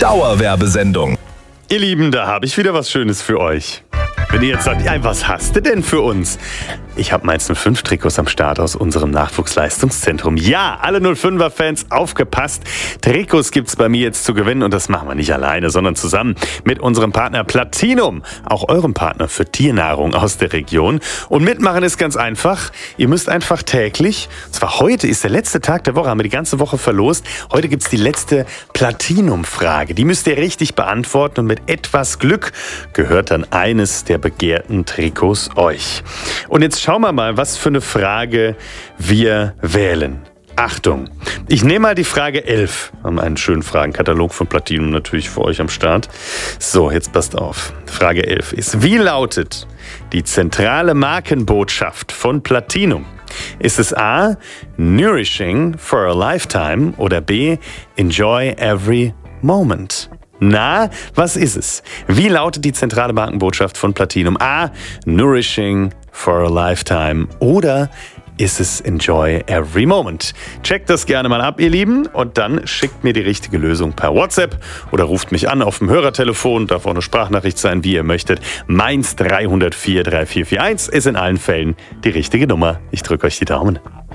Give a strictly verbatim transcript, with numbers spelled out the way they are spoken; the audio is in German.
Dauerwerbesendung. Ihr Lieben, da habe ich wieder was Schönes für euch. Wenn ihr jetzt sagt, ja, was hast du denn für uns? Ich habe Mainz null fünf Trikots am Start aus unserem Nachwuchsleistungszentrum. Ja, alle null fünfer Fans, aufgepasst. Trikots gibt's bei mir jetzt zu gewinnen und das machen wir nicht alleine, sondern zusammen mit unserem Partner Platinum, auch eurem Partner für Tiernahrung aus der Region. Und mitmachen ist ganz einfach. Ihr müsst einfach täglich, und zwar heute ist der letzte Tag der Woche, haben wir die ganze Woche verlost. Heute gibt's die letzte Platinum-Frage. Die müsst ihr richtig beantworten und mit etwas Glück gehört dann eines der begehrten Trikots euch. Und jetzt schauen wir mal, was für eine Frage wir wählen. Achtung, ich nehme mal die Frage elf. Wir haben einen schönen Fragenkatalog von Platinum natürlich für euch am Start. So, jetzt passt auf. Frage elf ist, wie lautet die zentrale Markenbotschaft von Platinum? Ist es A, nourishing for a lifetime oder B, enjoy every moment? Na, was ist es? Wie lautet die zentrale Markenbotschaft von Platinum? A, nourishing for a lifetime oder ist es enjoy every moment? Checkt das gerne mal ab, ihr Lieben, und dann schickt mir die richtige Lösung per WhatsApp oder ruft mich an auf dem Hörertelefon, darf auch eine Sprachnachricht sein, wie ihr möchtet. Mainz drei null vier drei vier vier eins ist in allen Fällen die richtige Nummer. Ich drücke euch die Daumen.